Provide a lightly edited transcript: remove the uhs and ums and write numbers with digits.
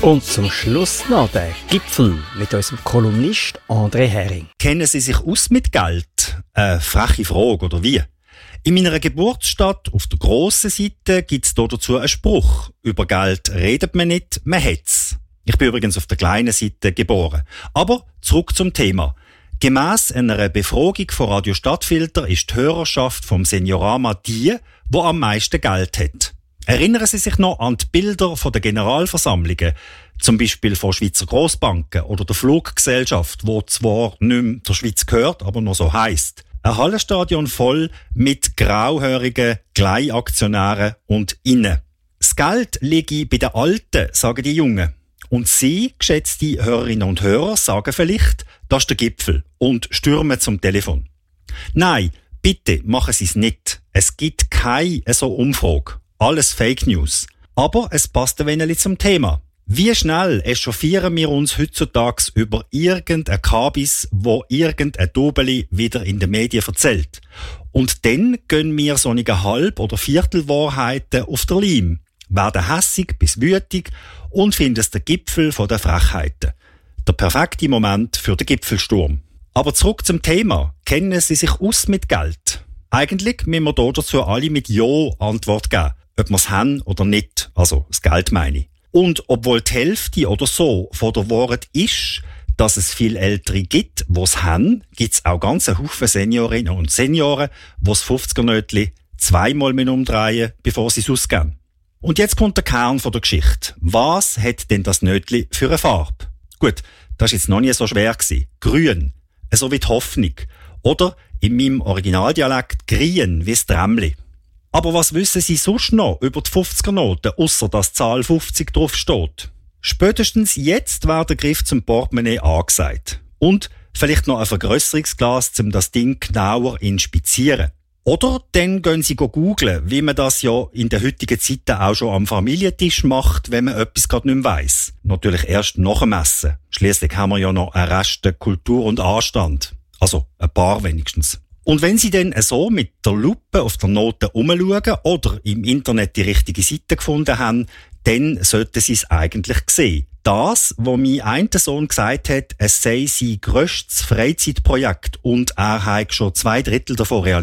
Und zum Schluss noch der Gipfel mit unserem Kolumnist André Hering. Kennen Sie sich aus mit Geld? Freche Frage, oder wie? In meiner Geburtsstadt auf der grossen Seite gibt's dazu einen Spruch. Über Geld redet man nicht, man hätt's. Ich bin übrigens auf der kleinen Seite geboren. Aber zurück zum Thema. Gemäss einer Befragung von Radio Stadtfilter ist die Hörerschaft vom Seniorama die am meisten Geld hat. Erinnern Sie sich noch an die Bilder von der Generalversammlungen, zum Beispiel von Schweizer Grossbanken oder der Fluggesellschaft, wo zwar nicht mehr der Schweiz gehört, aber noch so heisst. Ein Hallenstadion voll mit grauhörigen Kleinaktionären und Innen. Das Geld liege bei den Alten, sagen die Jungen. Und Sie, geschätzte Hörerinnen und Hörer, sagen vielleicht, das ist der Gipfel und stürmen zum Telefon. Nein, bitte machen Sie es nicht. Es gibt keine so Umfrage. Alles Fake News. Aber es passt ein wenig zum Thema. Wie schnell echauffieren wir uns heutzutage über irgendein Kabis, wo irgendein Dobeli wieder in den Medien erzählt. Und dann gehen wir solche Halb- oder Viertelwahrheiten auf der Leim, werden hässig bis wütig und finden es den Gipfel der Frechheiten. Der perfekte Moment für den Gipfelsturm. Aber zurück zum Thema. Kennen Sie sich aus mit Geld? Eigentlich müssen wir dazu alle mit Ja Antwort geben. Ob wir es haben oder nicht. Also, das Geld meine ich. Und obwohl die Hälfte oder so von der Wahrheit ist, dass es viel Ältere gibt, die es haben, gibt es auch ganz einen Haufen Seniorinnen und Senioren, die das 50er-Nötchen zweimal umdrehen, bevor sie es ausgeben. Und jetzt kommt der Kern der Geschichte. Was hat denn das Nötchen für eine Farbe? Gut, das war jetzt noch nie so schwer gewesen. Grün. So wie die Hoffnung. Oder in meinem Originaldialekt grün wie das Trämli. Aber was wissen Sie sonst noch über die 50er-Noten, ausser dass die Zahl 50 drauf steht? Spätestens jetzt wäre der Griff zum Portemonnaie angesagt. Und vielleicht noch ein Vergrösserungsglas, um das Ding genauer inspizieren. Oder dann gehen Sie googlen, wie man das ja in den heutigen Zeiten auch schon am Familientisch macht, wenn man etwas gerade nicht mehr weiss. Natürlich erst nach dem Essen. Schliesslich haben wir ja noch einen Rest Kultur und Anstand. Also ein paar wenigstens. Und wenn Sie dann so mit der Lupe auf der Note umschauen oder im Internet die richtige Seite gefunden haben, dann sollten Sie es eigentlich sehen. Das, was mein einer Sohn gesagt hat, es sei sein grösstes Freizeitprojekt und er habe schon 2/3 davon realisiert.